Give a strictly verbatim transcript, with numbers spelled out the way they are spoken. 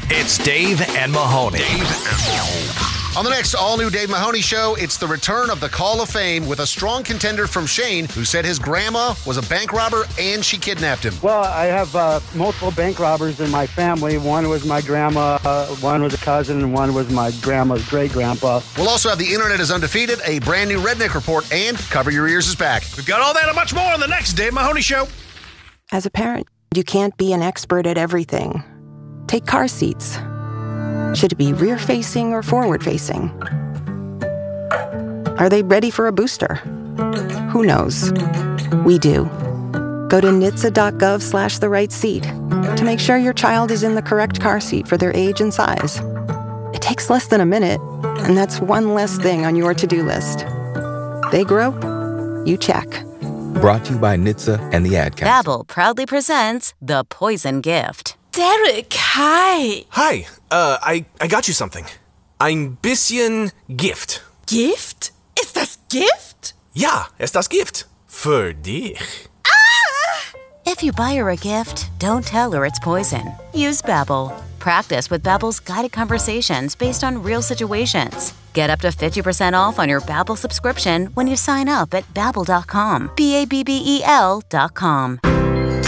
It's Dave and Mahoney. Dave and Mahoney. On the next all-new Dave Mahoney Show, it's the return of the Call of Fame with a strong contender from Shane, who said his grandma was a bank robber and she kidnapped him. Well, I have uh, multiple bank robbers in my family. One was my grandma, uh, one was a cousin, and one was my grandma's great-grandpa. We'll also have The Internet is Undefeated, a brand new Redneck Report, and Cover Your Ears is back. We've got all that and much more on the next Dave Mahoney Show. As a parent, you can't be an expert at everything. Take car seats. Should it be rear-facing or forward-facing? Are they ready for a booster? Who knows? We do. Go to N H T S A dot gov slash the right seat to make sure your child is in the correct car seat for their age and size. It takes less than a minute, and that's one less thing on your to-do list. They grow, you check. Brought to you by N H T S A and the Ad Council. Babbel proudly presents The Poison Gift. Derek, hi. Hi, uh, I, I got you something. Ein bisschen Gift. Gift? Ist das Gift? Ja, ist das Gift. Für dich. Ah! If you buy her a gift, don't tell her it's poison. Use Babbel. Practice with Babbel's guided conversations based on real situations. Get up to fifty percent off on your Babbel subscription when you sign up at babbel dot com. B A B B E L dot com.